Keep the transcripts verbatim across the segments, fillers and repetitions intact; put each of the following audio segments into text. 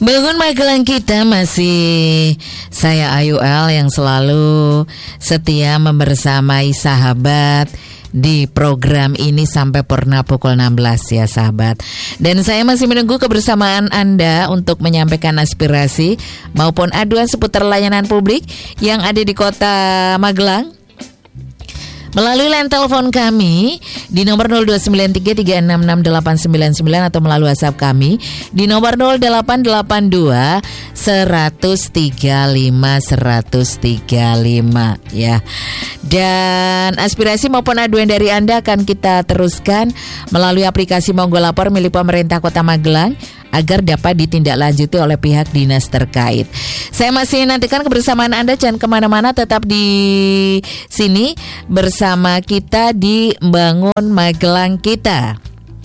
Bangun Magelang kita masih saya Ayu L yang selalu setia membersamai sahabat di program ini sampai purna pukul enam belas ya sahabat. Dan saya masih menunggu kebersamaan Anda untuk menyampaikan aspirasi maupun aduan seputar layanan publik yang ada di kota Magelang melalui line telepon kami di nomor nol dua sembilan tiga tiga enam enam delapan sembilan sembilan atau melalui WhatsApp kami di nomor nol delapan delapan dua seratus tiga puluh lima seratus tiga puluh lima ya. Dan aspirasi maupun aduan dari Anda akan kita teruskan melalui aplikasi Monggo Lapor milik pemerintah Kota Magelang agar dapat ditindaklanjuti oleh pihak dinas terkait. Saya masih nantikan kebersamaan Anda, jangan kemana-mana, tetap di sini bersama kita di Bangun Magelang kita.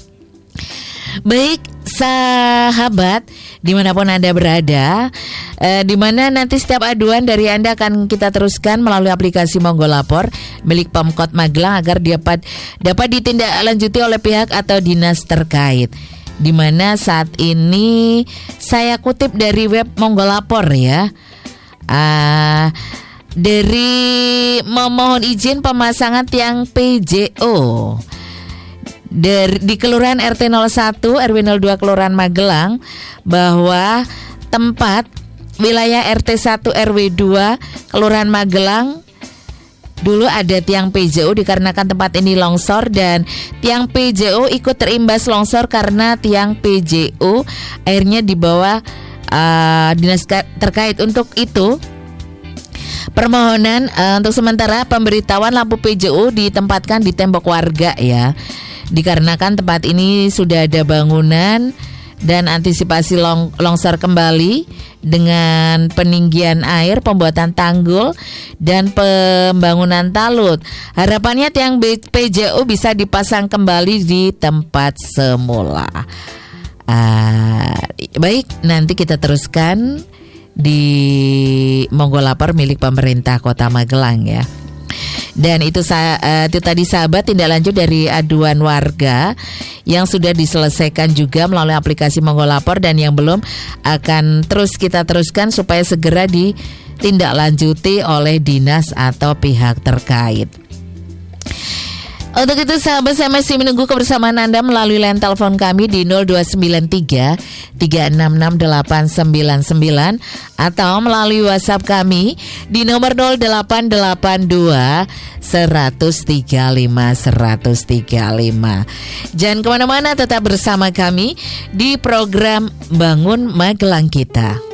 Baik sahabat, dimanapun Anda berada, eh, dimana nanti setiap aduan dari Anda akan kita teruskan melalui aplikasi Monggo Lapor milik Pemkot Magelang agar dapat dapat ditindaklanjuti oleh pihak atau dinas terkait. Di mana saat ini saya kutip dari web Monggo Lapor ya, uh, dari memohon izin pemasangan tiang P J O dari di Kelurahan R T nol satu R W nol dua Kelurahan Magelang, bahwa tempat wilayah R T satu R W dua Kelurahan Magelang dulu ada tiang P J O dikarenakan tempat ini longsor, dan tiang P J O ikut terimbas longsor karena tiang P J O akhirnya dibawa uh, dinas terkait. Untuk itu permohonan uh, untuk sementara pemberitahuan lampu P J O ditempatkan di tembok warga ya, dikarenakan tempat ini sudah ada bangunan dan antisipasi long, longsor kembali dengan peninggian air, pembuatan tanggul dan pembangunan talut. Harapannya tiang P J O bisa dipasang kembali di tempat semula. Uh, baik, nanti kita teruskan di Monggo Lapor milik pemerintah Kota Magelang ya. Dan itu saya uh, itu tadi sahabat tindak lanjut dari aduan warga yang sudah diselesaikan juga melalui aplikasi Monggo Lapor, dan yang belum akan terus kita teruskan supaya segera ditindaklanjuti oleh dinas atau pihak terkait. Untuk itu sahabat, saya masih menunggu kebersamaan Anda melalui line telepon kami di nol dua sembilan tiga tiga enam enam delapan sembilan sembilan atau melalui WhatsApp kami di nomor nol delapan delapan dua seratus tiga puluh lima seratus tiga puluh lima. Jangan kemana-mana, tetap bersama kami di program Bangun Magelang kita.